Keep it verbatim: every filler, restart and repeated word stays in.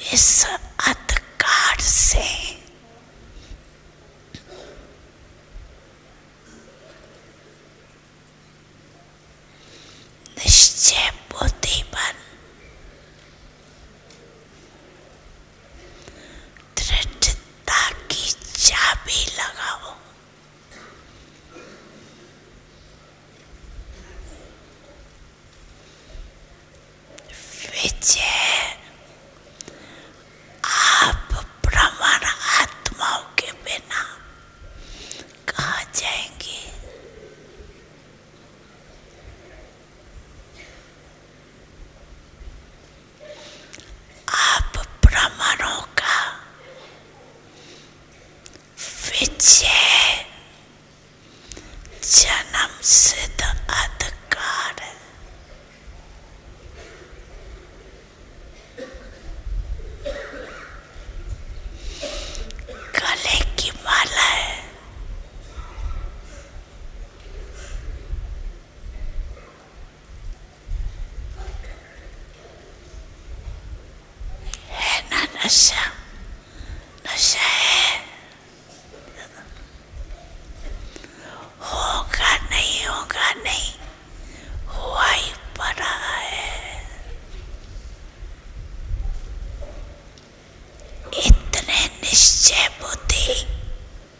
इस अंधकार से निश्चय बुद्धि बन दृढ़ता की चाबी लगाओ। विजय आप ब्रह्मण आत्माओं के बिना कहाँ जाएंगे? आप ब्रह्मणों का विजय जन्म सिद्ध अधिकार है। गले की माला है, है ना नशा?